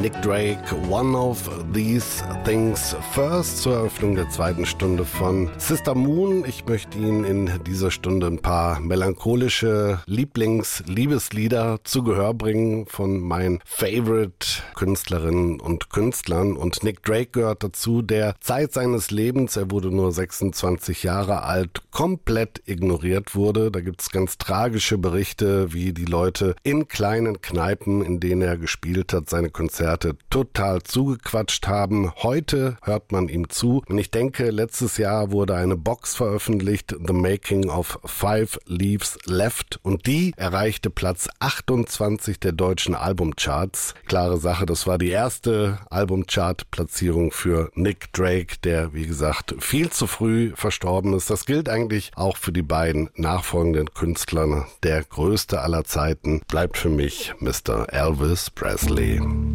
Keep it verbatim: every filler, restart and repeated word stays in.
Nick Drake, One of These Things First, zur Eröffnung der zweiten Stunde von Sister Moon. Ich möchte Ihnen in dieser Stunde ein paar melancholische Lieblings-Liebeslieder zu Gehör bringen von meinen Favorite-Künstlerinnen und Künstlern. Und Nick Drake gehört dazu, der Zeit seines Lebens, er wurde nur sechsundzwanzig Jahre alt, komplett ignoriert wurde. Da gibt es ganz tragische Berichte, wie die Leute in kleinen Kneipen, in denen er gespielt hat, seine Konzerte total zugequatscht haben. Heute hört man ihm zu. Und ich denke, letztes Jahr wurde eine Box veröffentlicht, The Making of Five Leaves Left. Und die erreichte Platz achtundzwanzig der deutschen Albumcharts. Klare Sache, das war die erste Albumchart-Platzierung für Nick Drake, der, wie gesagt, viel zu früh verstorben ist. Das gilt eigentlich auch für die beiden nachfolgenden Künstler. Der größte aller Zeiten bleibt für mich Mister Elvis Presley.